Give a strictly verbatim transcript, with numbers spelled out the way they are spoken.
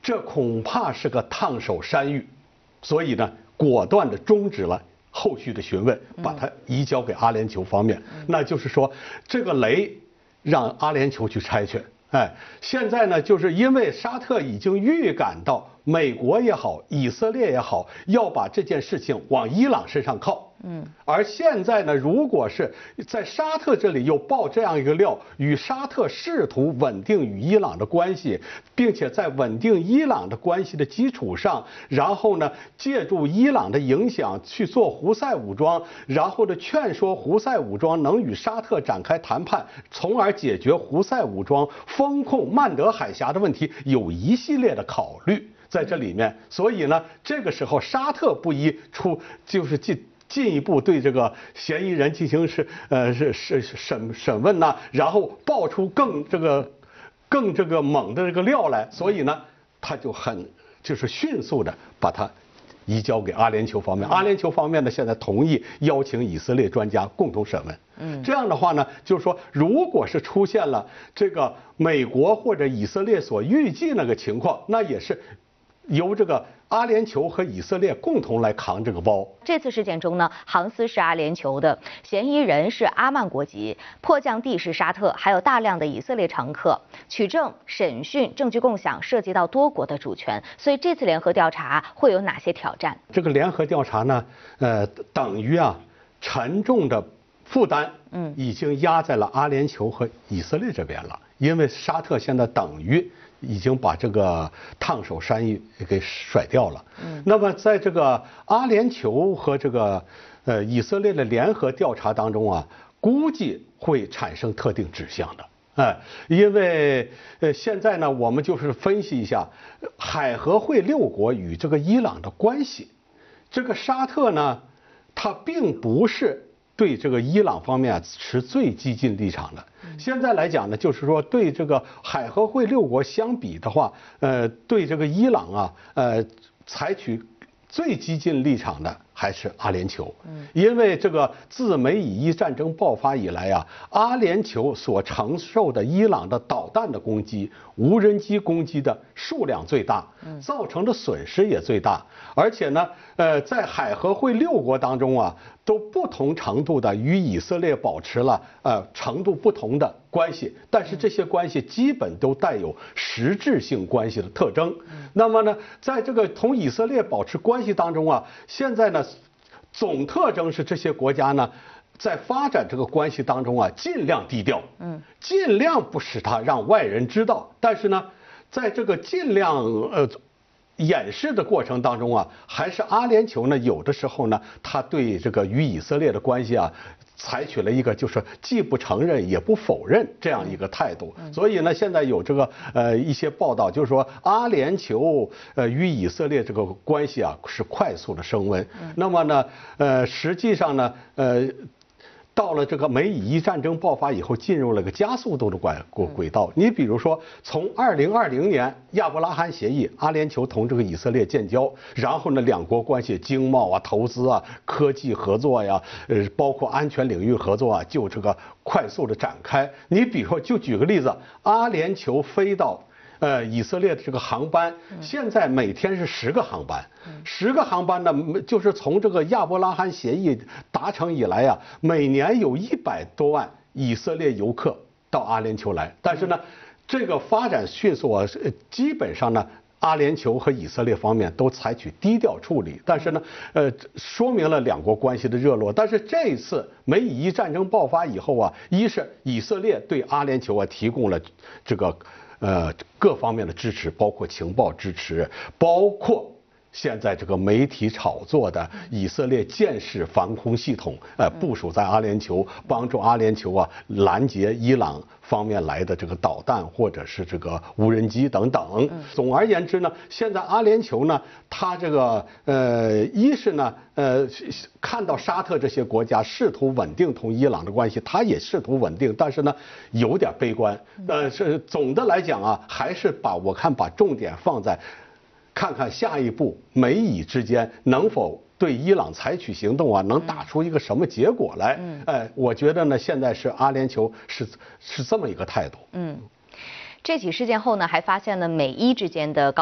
这恐怕是个烫手山芋，所以呢，果断地终止了后续的询问，把它移交给阿联酋方面。嗯、那就是说，这个雷让阿联酋去拆去。哎，现在呢，就是因为沙特已经预感到美国也好，以色列也好，要把这件事情往伊朗身上靠。嗯，而现在呢，如果是在沙特这里又爆这样一个料，与沙特试图稳定与伊朗的关系，并且在稳定伊朗的关系的基础上，然后呢，借助伊朗的影响去做胡塞武装，然后呢，劝说胡塞武装能与沙特展开谈判，从而解决胡塞武装封控曼德海峡的问题，有一系列的考虑在这里面。所以呢，这个时候沙特不宜出，就是进。进一步对这个嫌疑人进行是呃是是审审问呐、啊，然后爆出更这个更这个猛的这个料来，所以呢，他就很就是迅速的把它移交给阿联酋方面。阿联酋方面呢，现在同意邀请以色列专家共同审问。嗯，这样的话呢，就是说，如果是出现了这个美国或者以色列所预计那个情况，那也是由这个阿联酋和以色列共同来扛这个包。 这次事件中呢，航司是阿联酋的，嫌疑人是阿曼国籍，迫降地是沙特，还有大量的以色列乘客。取证、审讯、证据共享涉及到多国的主权，所以这次联合调查会有哪些挑战？ 这个联合调查呢，呃，等于啊，沉重的负担，嗯，已经压在了阿联酋和以色列这边了，因为沙特现在等于已经把这个烫手山芋给甩掉了。嗯，那么在这个阿联酋和这个呃以色列的联合调查当中啊，估计会产生特定指向的。哎，因为呃现在呢，我们就是分析一下海合会六国与这个伊朗的关系。这个沙特呢，它并不是对这个伊朗方面持最激进立场的。现在来讲呢，就是说对这个海合会六国相比的话，呃，对这个伊朗啊，呃，采取最激进立场的还是阿联酋。嗯，因为这个自美以伊战争爆发以来啊，阿联酋所承受的伊朗的导弹的攻击、无人机攻击的数量最大，造成的损失也最大。而且呢，呃，在海合会六国当中啊，都不同程度的与以色列保持了呃程度不同的关系，但是这些关系基本都带有实质性关系的特征。那么呢，在这个同以色列保持关系当中啊，现在呢，总特征是这些国家呢，在发展这个关系当中啊，尽量低调，嗯，尽量不使它让外人知道。但是呢，在这个尽量呃。掩饰的过程当中啊，还是阿联酋呢，有的时候呢，他对这个与以色列的关系啊，采取了一个就是既不承认也不否认这样一个态度。所以呢，现在有这个呃一些报道，就是说阿联酋呃与以色列这个关系啊是快速的升温。那么呢，呃实际上呢，呃。到了这个美以伊战争爆发以后，进入了个加速度的轨轨道。你比如说，从二零二零年亚伯拉罕协议，阿联酋同这个以色列建交，然后呢，两国关系经贸啊、投资啊、科技合作呀，呃，包括安全领域合作啊，就这个快速的展开。你比如说，就举个例子，阿联酋飞到呃，以色列的这个航班现在每天是十个航班，十个航班呢，就是从这个亚伯拉罕协议达成以来啊，每年有一百多万以色列游客到阿联酋来。但是呢，这个发展迅速啊，基本上呢，阿联酋和以色列方面都采取低调处理。但是呢，呃，说明了两国关系的热络。但是这一次美以伊战争爆发以后啊，一是以色列对阿联酋啊提供了这个。呃，各方面的支持，包括情报支持，包括现在这个媒体炒作的以色列箭式防空系统，呃，部署在阿联酋，帮助阿联酋啊拦截伊朗方面来的这个导弹或者是这个无人机等等。总而言之呢，现在阿联酋呢，它这个呃，一是呢，呃，看到沙特这些国家试图稳定同伊朗的关系，它也试图稳定，但是呢，有点悲观。呃，是总的来讲啊，还是把我看把重点放在。看看下一步美以之间能否对伊朗采取行动啊，能打出一个什么结果来？嗯，哎，我觉得呢，现在是阿联酋是是这么一个态度。 嗯，这起事件后呢，还发现了美伊之间的高。